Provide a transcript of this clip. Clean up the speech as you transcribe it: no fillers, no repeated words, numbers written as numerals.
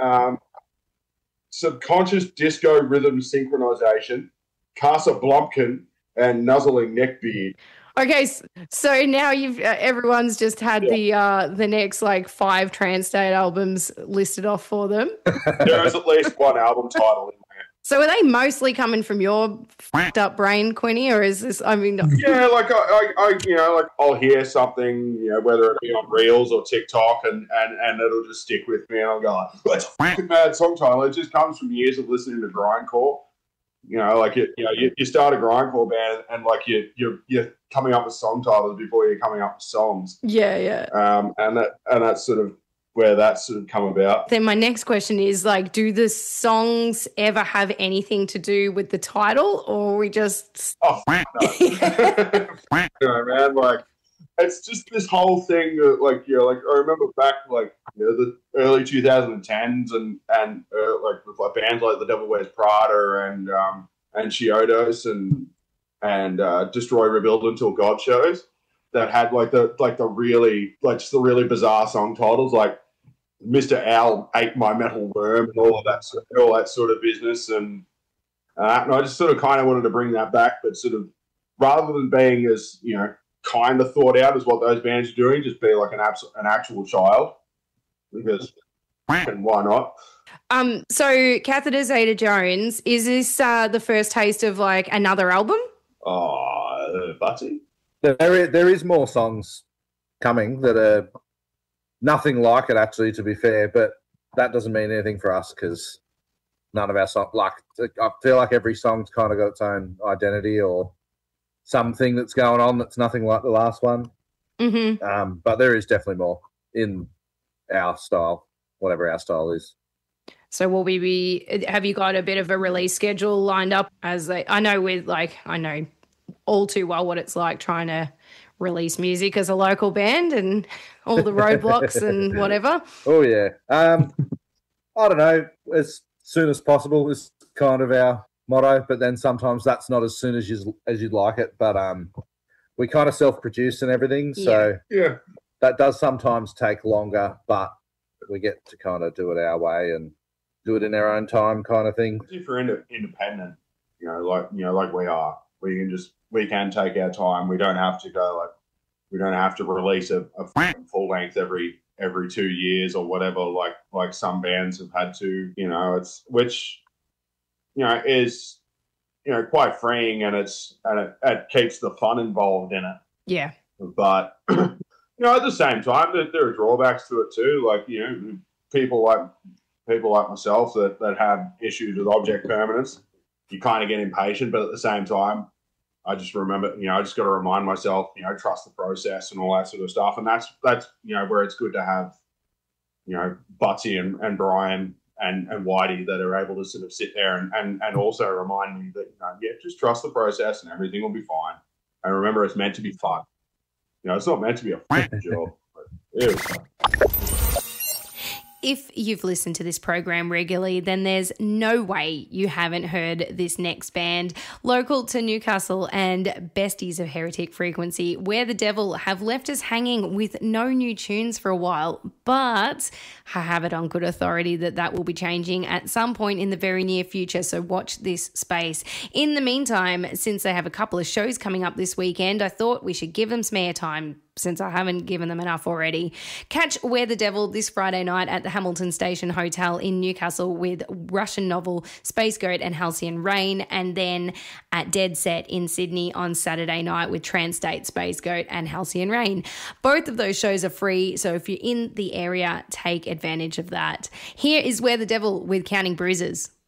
um, Subconscious Disco Rhythm Synchronization, Casa Blumpkin, and Nuzzling Neckbeard. Okay, so now you've everyone's just had Yeah. the next like 5 Trance State albums listed off for them. There's at least one album title in there. So are they mostly coming from your fucked up brain, Quinny, or is this? I mean, Yeah, like I like I'll hear something, whether it be on Reels or TikTok, and it'll just stick with me, and I'll go, like, "That's a fucking mad song title." It just comes from years of listening to grindcore. You start a grindcore band, and like you're coming up with song titles before you're coming up with songs. Yeah. And that's sort of where that's sort of come about. Then my next question is like, do the songs ever have anything to do with the title, or we just? Oh, no. Man, like it's just this whole thing that, like, I remember back, like, the early 2010s, and like with like bands like The Devil Wears Prada and Chiodos and Destroy, Rebuild Until God shows that had like the really, like, just the really bizarre song titles, like Mr. Owl Ate My Metal Worm and all that sort of business, and I just sort of kind of wanted to bring that back, but sort of rather than being as kind of thought out as what those bands are doing, just be like an actual child, because and why not? So Catheter Zeta Jones, is this the first taste of like another album? Butsy. There is more songs coming that are nothing like it, actually, to be fair, but that doesn't mean anything for us because none of our songs, like, I feel like every song's kind of got its own identity or something that's going on that's nothing like the last one. Mm-hmm. But there is definitely more in our style, whatever our style is. So will we be? Have you got a bit of a release schedule lined up? I know all too well what it's like trying to release music as a local band and all the roadblocks and whatever. Oh yeah. I don't know. As soon as possible is kind of our motto, but then sometimes that's not as soon as you'd like it. But we kind of self-produce and everything, so yeah, that does sometimes take longer, but we get to kind of do it our way and do it in our own time, kind of thing. If you're independent, like we are, we can take our time. We don't have to release a full length every 2 years or whatever, like some bands have had to. It's which is quite freeing, and it keeps the fun involved in it. Yeah. But at the same time, there are drawbacks to it too. Like people like myself that have issues with object permanence, you kind of get impatient, but at the same time, I just remember, I just got to remind myself, trust the process and all that sort of stuff. And that's where it's good to have, Butsy and Brian and Whitey that are able to sort of sit there and also remind me that, just trust the process and everything will be fine. And remember, it's meant to be fun. It's not meant to be a fucking job. But it is fun. If you've listened to this program regularly, then there's no way you haven't heard this next band. Local to Newcastle and besties of Heretic Frequency, Where the Devil have left us hanging with no new tunes for a while, but I have it on good authority that will be changing at some point in the very near future, so watch this space. In the meantime, since they have a couple of shows coming up this weekend, I thought we should give them some airtime, since I haven't given them enough already. Catch Where the Devil this Friday night at the Hamilton Station Hotel in Newcastle with Russian Novel, Space Goat and Halcyon Rain, and then at Dead Set in Sydney on Saturday night with Trance State, Space Goat and Halcyon Rain. Both of those shows are free, so if you're in the area, take advantage of that. Here is Where the Devil with Counting Bruises.